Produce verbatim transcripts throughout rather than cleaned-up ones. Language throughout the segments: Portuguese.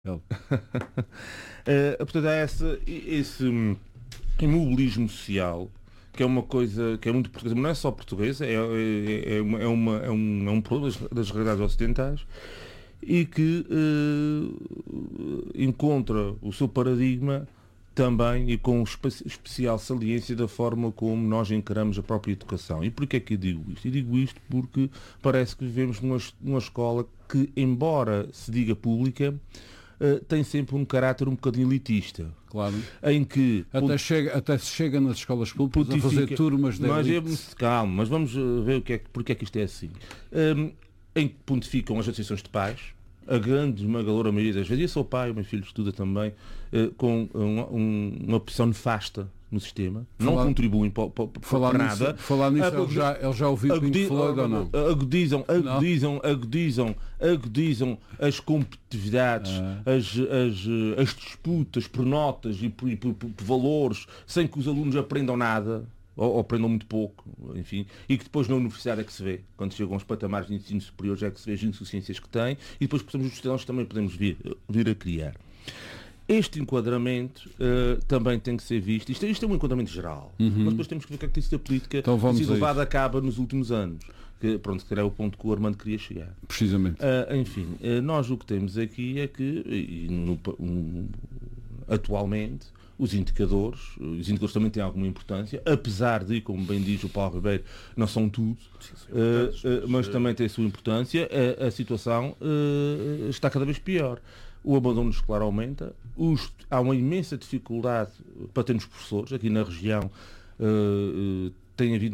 uh, portanto, há essa, esse imobilismo social, que é uma coisa que é muito portuguesa, mas não é só portuguesa, é, é, é, uma, é, uma, é, um, é um problema das, das realidades ocidentais, e que uh, encontra o seu paradigma também e com espe especial saliência da forma como nós encaramos a própria educação. E porquê é que eu digo isto? Eu digo isto porque parece que vivemos numa, numa escola que, embora se diga pública, uh, tem sempre um caráter um bocadinho elitista. Claro. Em que... Até, chega, até se chega nas escolas públicas a fazer turmas de mas elite. É, calma, mas vamos ver o que é, porque é que isto é assim. Um, em que pontificam as associações de pais, a grande esmagadora maioria das vezes, eu sou pai, o meu filho estuda também, uh, com um, um, uma opção nefasta no sistema, falar, não contribuem para, para, para nada. Falar nisso, ele já, ele já ouviu Pink Floyd ou não? Agudizam, agudizam, não? agudizam, agudizam as competitividades, ah. as, as, as disputas por notas e por, por, por, por valores, sem que os alunos aprendam nada. Ou, ou aprendam muito pouco, enfim, e que depois na universidade é que se vê, quando chegam aos patamares de ensino superior, já é que se vê as insuficiências que têm, e depois os estudantes também podemos vir, vir a criar. Este enquadramento uh, também tem que ser visto, isto, isto é um enquadramento geral, uhum. mas depois temos que ver o que é que tem sido a política então que tem sido levada a cabo nos últimos anos, que pronto, que era o ponto que o Armando queria chegar. Precisamente. Uh, enfim, uh, nós o que temos aqui é que, e no, um, atualmente, os indicadores, os indicadores também têm alguma importância, apesar de, como bem diz o Paulo Ribeiro, não são tudo, sim, uh, uh, mas também tem a sua importância, a, a situação uh, está cada vez pior. O abandono escolar aumenta, os, há uma imensa dificuldade para termos professores, aqui na região uh, uh, tem havido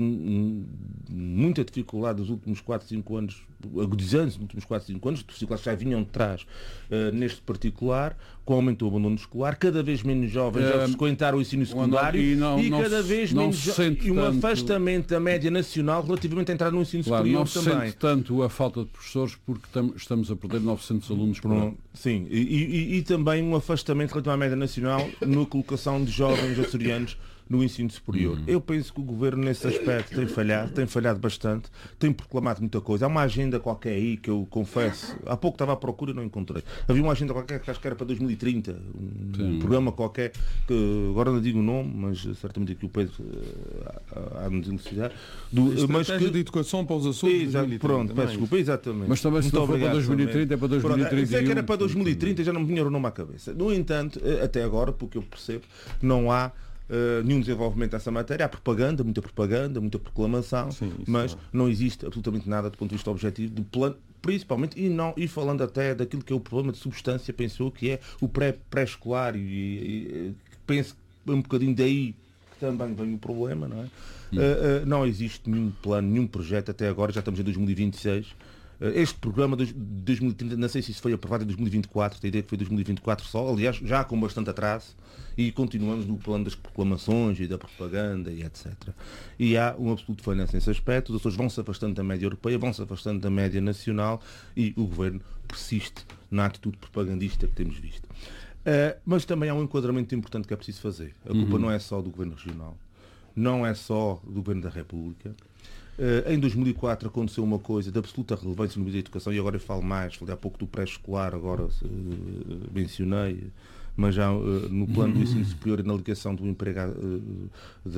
muita dificuldade nos últimos quatro, cinco anos, agudizando-se nos últimos quatro, cinco anos, dificuldades já vinham de trás uh, neste particular, com o aumento do abandono escolar, cada vez menos jovens uh, já frequentaram o ensino secundário e, não, e não cada se, vez menos jo- e um tanto... afastamento da média nacional relativamente a entrar no ensino claro, superior não também. Não se sente tanto a falta de professores porque tam- estamos a perder novecentos alunos por ano. Sim, e, e, e também um afastamento relativamente à média nacional na colocação de jovens açorianos no ensino superior. Uhum. Eu penso que o Governo nesse aspecto tem falhado, tem falhado bastante, tem proclamado muita coisa. Há uma agenda qualquer aí que eu confesso, há pouco estava à procura e não encontrei. Havia uma agenda qualquer que acho que era para dois mil e trinta, um Sim. programa qualquer, que agora não digo o nome, mas certamente aqui o Pedro há de nos elucidar. Mas que de educação para os Açores. Exato, pronto, peço desculpa, exatamente. Mas também se não for para dois mil e trinta é para dois mil e trinta e um. Sei que era para dois mil e trinta, já não me vinha o nome à cabeça. No entanto, até agora, porque eu percebo, não há Uh, nenhum desenvolvimento dessa matéria. Há propaganda, muita propaganda, muita proclamação, Sim, mas não. não existe absolutamente nada do ponto de vista objetivo do plano, principalmente, e, não, e falando até daquilo que é o problema de substância, pensou que é o pré, pré-escolar e, e, e penso que um bocadinho daí que também vem o problema, não é? Hum. Uh, uh, não existe nenhum plano, nenhum projeto até agora, já estamos em dois mil e vinte e seis. Este programa de dois mil e trinta, não sei se isso foi aprovado em dois mil e vinte e quatro, tenho a ideia que foi dois mil e vinte e quatro só, aliás, já com bastante atraso, e continuamos no plano das proclamações e da propaganda e etcétera. E há um absoluto falhanço nesse aspecto, os Açores vão-se afastando da média europeia, vão-se afastando da média nacional e o Governo persiste na atitude propagandista que temos visto. Uh, mas também há um enquadramento importante que é preciso fazer. A culpa uhum. não é só do Governo Regional, não é só do Governo da República. Uh, em dois mil e quatro aconteceu uma coisa de absoluta relevância no meio da educação, e agora eu falo mais, falei há pouco do pré-escolar, agora uh, mencionei, mas já uh, no plano do ensino superior e na ligação do emprego uh,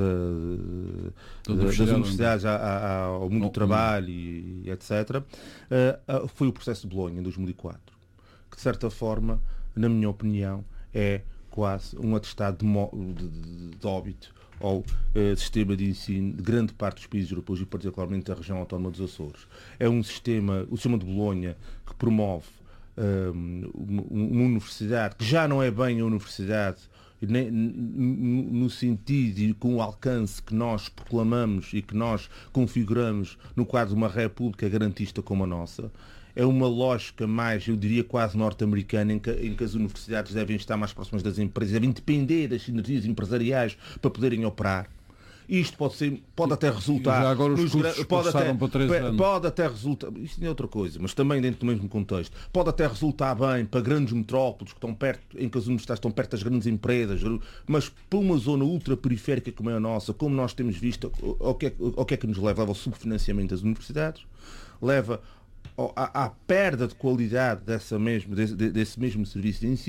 da, da, das universidades à, à, ao mundo do trabalho e, e etcétera, uh, uh, foi o processo de Bolonha em dois mil e quatro, que de certa forma, na minha opinião, é quase um atestado de, mo- de, de, de óbito ao uh, sistema de ensino de grande parte dos países europeus e particularmente da região autónoma dos Açores. É um sistema, o sistema de Bolonha, que promove um, uma, uma universidade que já não é bem a universidade nem, no sentido e com o alcance que nós proclamamos e que nós configuramos no quadro de uma república garantista como a nossa. É uma lógica mais, eu diria, quase norte-americana, em que, em que as universidades devem estar mais próximas das empresas, devem depender das sinergias empresariais para poderem operar. Isto pode ser, pode até resultar... Já agora os nos, cursos pode até, para três anos. Pode até resultar... Isto é outra coisa, mas também dentro do mesmo contexto. Pode até resultar bem para grandes metrópoles que estão perto, em que as universidades estão perto das grandes empresas, mas para uma zona ultraperiférica como é a nossa, como nós temos visto, ao que é, ao que, é que nos leva? Leva ao subfinanciamento das universidades, leva à, à perda de qualidade dessa mesmo, desse, desse mesmo serviço de ensino.